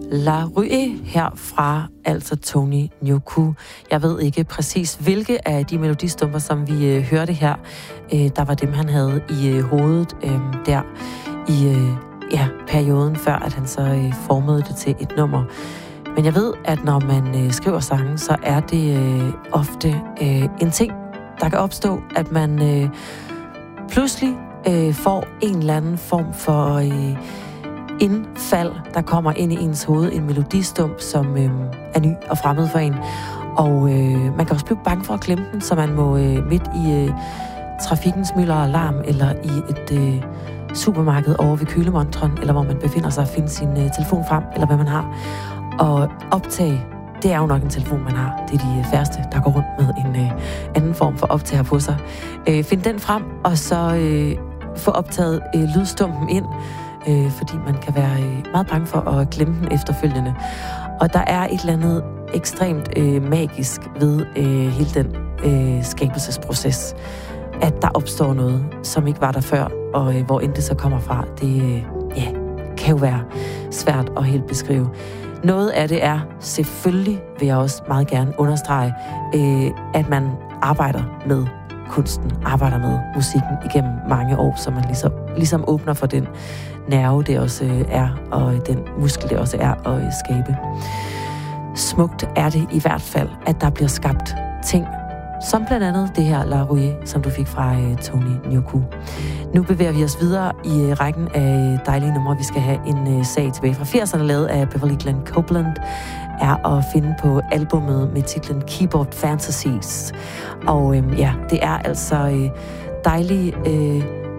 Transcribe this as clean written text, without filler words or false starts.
La Rue herfra, altså Tony Nyoku. Jeg ved ikke præcis, hvilke af de melodistumper, som vi hørte her, der var dem, han havde i hovedet der i perioden, før at han så formede det til et nummer. Men jeg ved, at når man skriver sange, så er det ofte en ting, der kan opstå, at man pludselig får en eller anden form for indfald, der kommer ind i ens hoved, en melodistump, som er ny og fremmed for en. Og man kan også blive bange for at glemme den, så man må midt i trafikkens mylder og larm, eller i et supermarked over ved kølemontren, eller hvor man befinder sig, finde sin telefon frem, eller hvad man har, og optage. Det er jo nok en telefon, man har. Det er de færreste, der går rundt med en anden form for optager på sig. Find den frem, og så få optaget lydstumpen ind, fordi man kan være meget bange for at glemme den efterfølgende. Og der er et eller andet ekstremt magisk ved hele den skabelsesproces, at der opstår noget, som ikke var der før, og hvor end det så kommer fra, det kan jo være svært at helt beskrive. Noget af det er, selvfølgelig vil jeg også meget gerne understrege, at man arbejder med kunsten, arbejder med musikken igennem mange år, så man ligesom åbner for den nerve, det også er, og den muskel, det også er at skabe. Smukt er det i hvert fald, at der bliver skabt ting, som blandt andet det her La Rue, som du fik fra Tony Nyoku. Nu bevæger vi os videre i rækken af dejlige numre. Vi skal have en sag tilbage fra 80'erne, lavet af Beverly Glenn Copeland, er at finde på albummet med titlen Keyboard Fantasies. Og det er altså dejlige